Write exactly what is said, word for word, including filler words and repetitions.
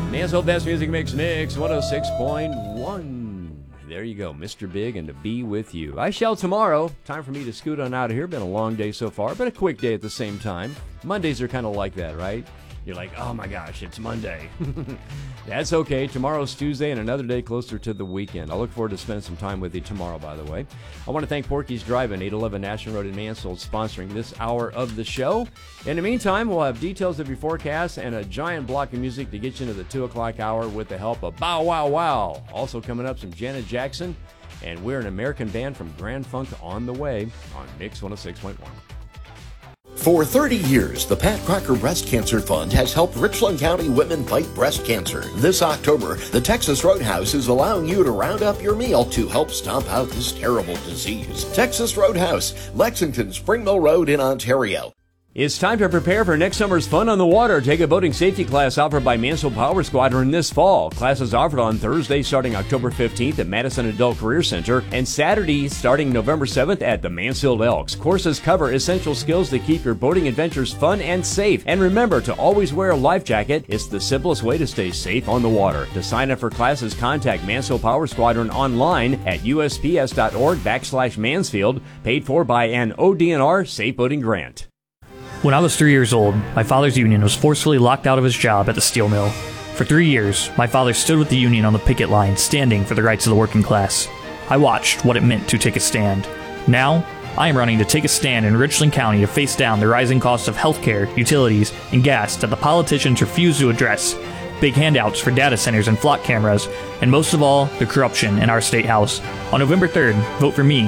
Mansfield Best Music Mix Mix one oh six point one. There you go, Mister Big, and to be with you. I shall tomorrow. Time for me to scoot on out of here. Been a long day so far, but a quick day at the same time. Mondays are kind of like that, right? You're like, oh my gosh, it's Monday. That's okay. Tomorrow's Tuesday and another day closer to the weekend. I look forward to spending some time with you tomorrow, by the way. I want to thank Porky's Drive-In, eight eleven National Road in Mansfield, sponsoring this hour of the show. In the meantime, we'll have details of your forecast and a giant block of music to get you into the two o'clock hour with the help of Bow Wow Wow. Also coming up, some Janet Jackson, and we're an American band from Grand Funk on the way on Mix one oh six point one. For thirty years, the Pat Crocker Breast Cancer Fund has helped Richland County women fight breast cancer. This October, the Texas Roadhouse is allowing you to round up your meal to help stomp out this terrible disease. Texas Roadhouse, Lexington, Spring Mill Road in Ontario. It's time to prepare for next summer's Fun on the Water. Take a boating safety class offered by Mansfield Power Squadron this fall. Classes offered on Thursday starting October fifteenth at Madison Adult Career Center and Saturday starting November seventh at the Mansfield Elks. Courses cover essential skills to keep your boating adventures fun and safe. And remember to always wear a life jacket. It's the simplest way to stay safe on the water. To sign up for classes, contact Mansfield Power Squadron online at usps.org backslash Mansfield, paid for by an O D N R Safe Boating Grant. When I was three years old, my father's union was forcefully locked out of his job at the steel mill. For three years, my father stood with the union on the picket line, standing for the rights of the working class. I watched what it meant to take a stand. Now, I am running to take a stand in Richland County to face down the rising costs of healthcare, utilities, and gas that the politicians refuse to address, big handouts for data centers and flock cameras, and most of all, the corruption in our state house. On November third, vote for me